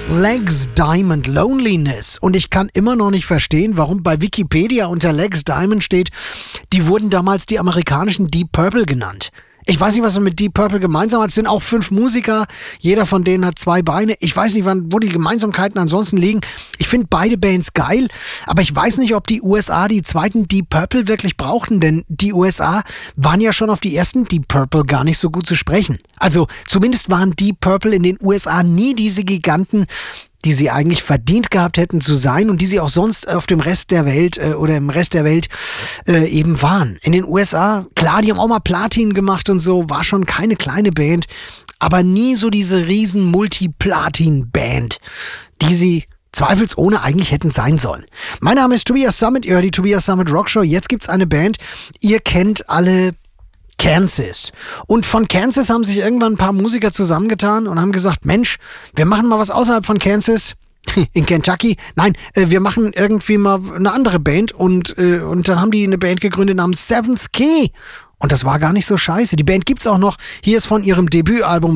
Legs Diamond Loneliness. Und ich kann immer noch nicht verstehen, warum bei Wikipedia unter Legs Diamond steht, die wurden damals die amerikanischen Deep Purple genannt. Ich weiß nicht, was er mit Deep Purple gemeinsam hat. Es sind auch 5 Musiker. Jeder von denen hat 2 Beine. Ich weiß nicht, wo die Gemeinsamkeiten ansonsten liegen. Ich finde beide Bands geil. Aber ich weiß nicht, ob die USA die zweiten Deep Purple wirklich brauchten. Denn die USA waren ja schon auf die ersten Deep Purple gar nicht so gut zu sprechen. Also zumindest waren Deep Purple in den USA nie diese Giganten, die sie eigentlich verdient gehabt hätten zu sein und die sie auch sonst auf dem Rest der Welt oder im Rest der Welt eben waren. In den USA, klar, die haben auch mal Platin gemacht und so, war schon keine kleine Band, aber nie so diese riesen Multi-Platin-Band, die sie zweifelsohne eigentlich hätten sein sollen. Mein Name ist Tobias Summit, ihr hört die Tobias Summit Rockshow. Jetzt gibt's eine Band, ihr kennt alle Kansas. Und von Kansas haben sich irgendwann ein paar Musiker zusammengetan und haben gesagt, Mensch, wir machen mal was außerhalb von Kansas. In Kentucky. Nein, wir machen irgendwie mal eine andere Band und dann haben die eine Band gegründet namens Seventh Key. Und das war gar nicht so scheiße. Die Band gibt's auch noch. Hier ist von ihrem Debütalbum